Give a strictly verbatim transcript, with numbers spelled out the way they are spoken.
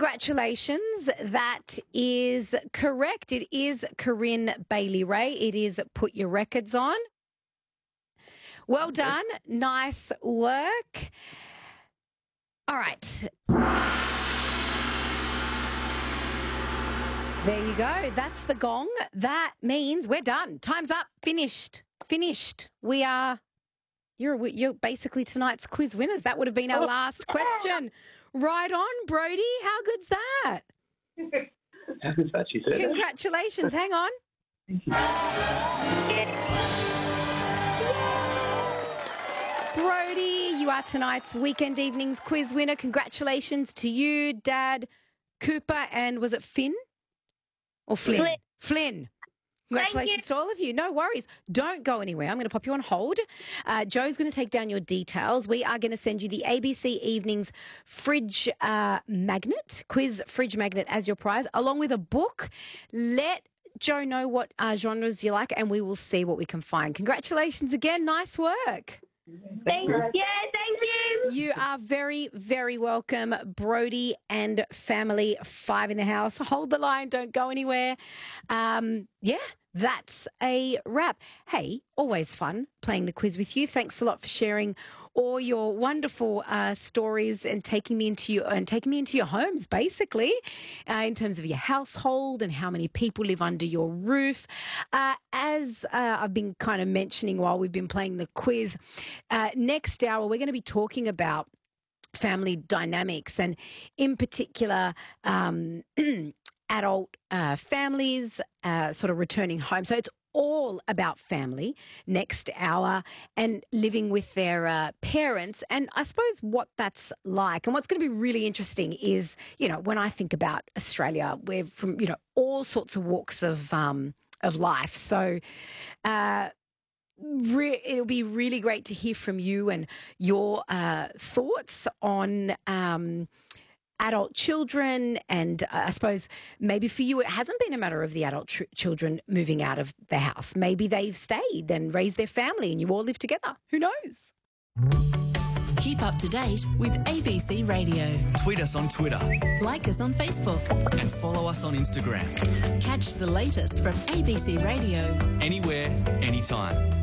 Congratulations. That is correct. It is Corinne Bailey Ray. It is Put Your Records On. Well done. Nice work. All right. There you go. That's the gong. That means we're done. Time's up. Finished. Finished. We are, you're, you're basically tonight's quiz winners. That would have been our last question. Right on, Brody. How good's that? How good's that, she said? Congratulations. Hang on. Thank you. Brody, you are tonight's Weekend Evenings quiz winner. Congratulations to you, Dad, Cooper, and was it Finn or Flynn? Flynn. Flynn. Congratulations to all of you. No worries. Don't go anywhere. I'm going to pop you on hold. Uh, Joe's going to take down your details. We are going to send you the A B C Evenings fridge uh, magnet, quiz fridge magnet as your prize, along with a book. Let Joe know what uh, genres you like, and we will see what we can find. Congratulations again. Nice work. Thank you. Yeah, thank you. You are very, very welcome, Brody and family. Five in the house. Hold the line. Don't go anywhere. Um, yeah, that's a wrap. Hey, always fun playing the quiz with you. Thanks a lot for sharing all your wonderful uh, stories and taking me into your and taking me into your homes, basically, uh, in terms of your household and how many people live under your roof. Uh, as uh, I've been kind of mentioning while we've been playing the quiz, uh, next hour we're going to be talking about family dynamics and, in particular, um, adult uh, families uh, sort of returning home. So it's all about family next hour and living with their uh, parents. And I suppose what that's like and what's going to be really interesting is, you know, when I think about Australia, we're from, you know, all sorts of walks of um, of life. So uh, re- it'll be really great to hear from you and your uh, thoughts on um adult children, and uh, I suppose maybe for you it hasn't been a matter of the adult tr- children moving out of the house. Maybe they've stayed and raised their family and you all live together. Who knows? Keep up to date with A B C Radio. Tweet us on Twitter Like us on Facebook. and follow us on Instagram. Catch the latest from A B C Radio. Anywhere, anytime.